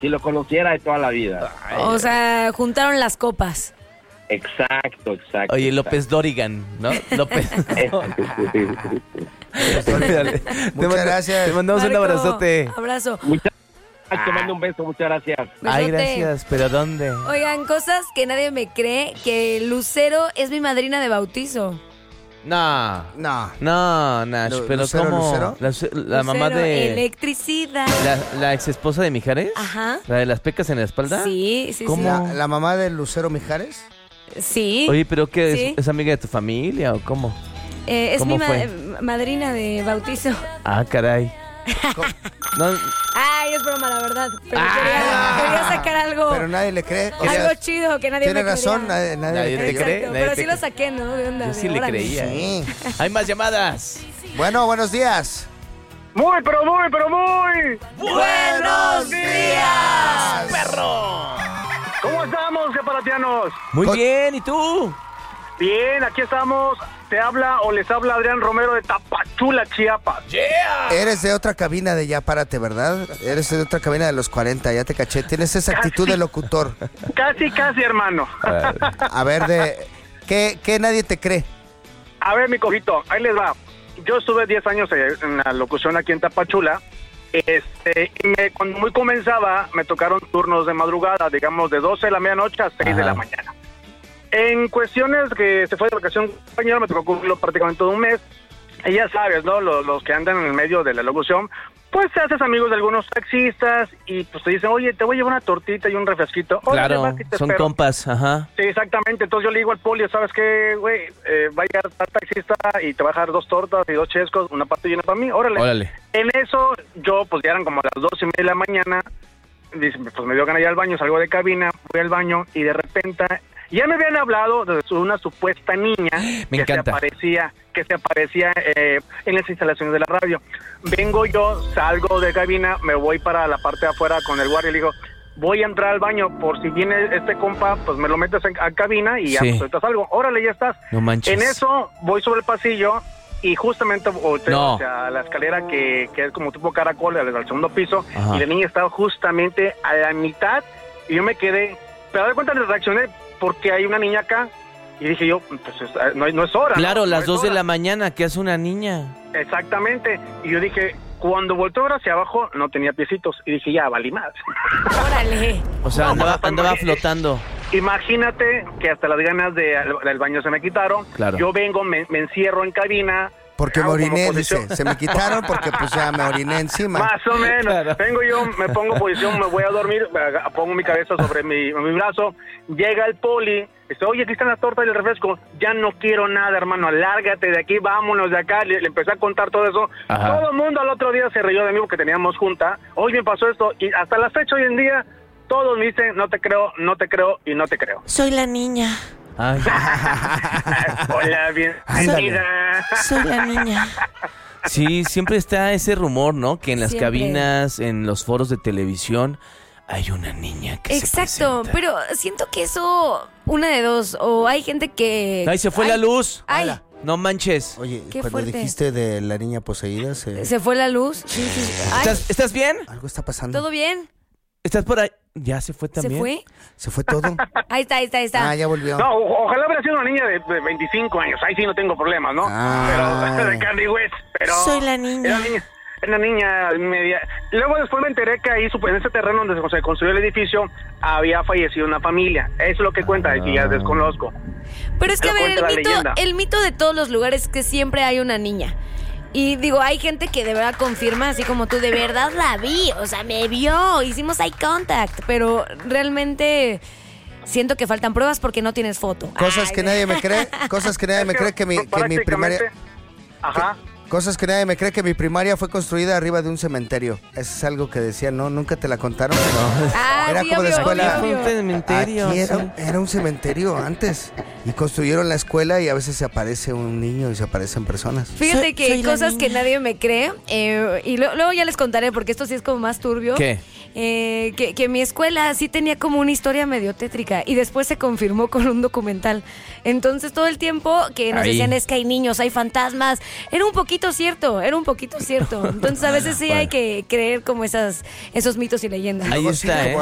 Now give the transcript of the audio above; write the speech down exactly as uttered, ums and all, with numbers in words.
si lo conociera de toda la vida. O sea, juntaron las copas. Exacto, exacto. Oye, exacto. López Dorigan, ¿no? López. Muchas gracias. Te mandamos Marco, un abrazote. Abrazo. Muchas gracias, te mando un beso, muchas gracias. Ay, Besote. gracias, pero ¿dónde? Oigan, cosas que nadie me cree, que Lucero es mi madrina de bautizo. No, No. no, Nash, Lu- pero ¿Lucero, ¿cómo? Lucero? La, la mamá Lucero, de... Electricidad. La, la ex esposa de Mijares. Ajá. ¿La de las pecas en la espalda? Sí, sí, ¿Cómo? ¿La, la mamá de Lucero Mijares? sí. Sí. Oye, ¿pero qué? Sí. ¿Es, ¿Es amiga de tu familia o cómo? Eh, es ¿cómo mi ma- fue? eh, madrina de bautizo. Ah, caray. No, Ay, es broma, la verdad. Pero Ah. quería, quería sacar algo, Pero nadie le cree. O sea, algo chido que nadie tiene me razón, creería. nadie, nadie Nadie le te cree. Exacto, cree, nadie pero te sí lo cree. saqué, ¿no? De onda. yo de, sí le órale. creía. Sí. Hay más llamadas. Bueno, buenos días. Muy, pero muy, pero muy. ¡Buenos días, perro! ¿Cómo estamos, caparatianos? Muy Con- bien, ¿y tú? Bien, aquí estamos. Te habla o les habla Adrián Romero de Tapachula, Chiapas. Eres de otra cabina de ya párate, ¿verdad? Eres de otra cabina de los cuarenta, ya te caché. Tienes esa actitud de locutor. Casi, casi, hermano. A ver, de ¿qué, qué nadie te cree? A ver, mi cojito, ahí les va. Yo estuve diez años en la locución aquí en Tapachula. Este, y me, cuando muy comenzaba, me tocaron turnos de madrugada, digamos de doce de la medianoche a seis de Ajá. la mañana. En cuestiones que se fue de vacación, compañero, me tocó cubrirlo prácticamente todo un mes. Y ya sabes, ¿no? Los, los que andan en el medio de la locución, pues te haces amigos de algunos taxistas y pues te dicen, oye, te voy a llevar una tortita y un refresquito. Órale, Claro, vas y te son espero. compas, ajá. Sí, exactamente. Entonces yo le digo al poli, ¿sabes qué, güey? Eh, va a llegar tal taxista y te va a dejar dos tortas y dos chescos, una parte llena para mí. Órale. Órale. En eso, yo, pues ya eran como las dos y media de la mañana. Dice, pues me dio ganas de ir al baño, salgo de cabina, voy al baño y de repente... Ya me habían hablado de una supuesta niña Me que encanta. se aparecía, que se aparecía eh, en las instalaciones de la radio. Vengo yo, salgo de cabina, me voy para la parte de afuera con el guardia y le digo, voy a entrar al baño por si viene este compa, pues me lo metes en, a cabina y ya Sí. pues ahorita salgo. Órale, ya estás. No manches. En eso voy sobre el pasillo y justamente volteo No. hacia la escalera que, que es como tipo caracol al, al segundo piso. Ajá. Y la niña estaba justamente a la mitad y yo me quedé, pero de cuenta le reaccioné porque hay una niña acá y dije yo, pues es- no, no es hora. Claro, ¿no? las No es dos de hora. la mañana, ¿qué hace una niña? Exactamente. Y yo dije, cuando volteó ahora hacia abajo no tenía piecitos y dije, ya, valí más. Órale. O sea, No, andaba, pues, andaba pues, flotando. Imagínate que hasta las ganas de, del baño se me quitaron. Claro. Yo vengo, me, me encierro en cabina. Porque me hago como oriné, posición- dice. Se me quitaron porque pues ya me oriné encima. Más o menos. Claro. Vengo yo, me pongo posición, me voy a dormir, aga- pongo mi cabeza sobre mi, mi brazo, llega el poli, dice, oye, aquí están las tortas y el refresco. Ya no quiero nada, hermano, lárgate de aquí, vámonos de acá. Le, le empecé a contar todo eso. Ajá. Todo el mundo al otro día se rió de mí porque teníamos junta. Hoy me pasó esto y hasta la fecha hoy en día todos me dicen, no te creo, no te creo y no te creo. Soy la niña. Ay, Hola, bienvenida. Soy la niña. sí, siempre está ese rumor, ¿no? Que en las Siempre. cabinas, en los foros de televisión, hay una niña que Exacto, se presenta. pero siento que eso, una de dos, o hay gente que... ¡Ay, se fue la luz! Ay, Ala. No manches. Oye, Qué cuando fuerte. dijiste de la niña poseída, se... se fue la luz. Sí, sí, sí. Ay, ¿Estás, estás bien? algo está pasando. ¿todo bien? ¿Estás por ahí? Ya se fue también. ¿Se fue? ¿Se fue todo? Ahí está, ahí está, ahí está. Ah, ya volvió. No, o- ojalá hubiera sido una niña de, de veinticinco años. Ahí sí no tengo problemas, ¿no? Ah. Pero de Candy West. Pero Soy la niña. Era niña, era niña media. Luego después me enteré que ahí, sup- en ese terreno donde se construyó el edificio, había fallecido una familia. Eso es lo que cuenta, y ya desconozco. Pero es que, a Pero ver, el cuenta la mito, leyenda. el mito de todos los lugares es que siempre hay una niña. Y digo, hay gente que de verdad confirma, así como tú, de verdad la vi, o sea, me vio, hicimos eye contact, pero realmente siento que faltan pruebas porque no tienes foto. Cosas Ay, que nadie me cree, cosas que nadie me cree que mi, que mi primaria... Prácticamente, Ajá. Cosas que nadie me cree que mi primaria fue construida arriba de un cementerio. Eso es algo que decían, ¿no? ¿Nunca te la contaron? Ah, Ah, era sí, como de obvio, escuela. obvio, Un cementerio. Aquí era, sí. era un cementerio antes. Y construyeron la escuela y a veces se aparece un niño y se aparecen personas. Fíjate Soy- que soy la cosas niña. que nadie me cree, eh, y lo- luego ya les contaré porque esto sí es como más turbio. ¿Qué? Eh, que, que mi escuela sí tenía como una historia medio tétrica y después se confirmó con un documental. Entonces todo el tiempo que nos Ahí. decían es que hay niños, hay fantasmas, era un poquito cierto, era un poquito cierto. Entonces a veces sí hay que creer como esas, esos mitos y leyendas. Ahí Luego sí, está, como ¿eh?